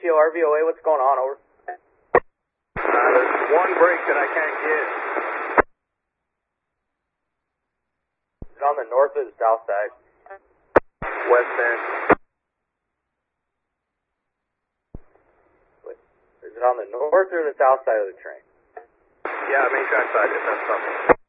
ATO RVOA, what's going on, over? There's one break that I can't get. Is it on the north or the south side? West end. Is it on the north or the south side of the train? Yeah, main track side, if that's something.